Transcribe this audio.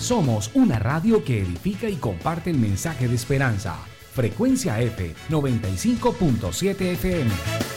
Somos una radio que edifica y comparte el mensaje de esperanza. Frecuencia F 95.7 FM.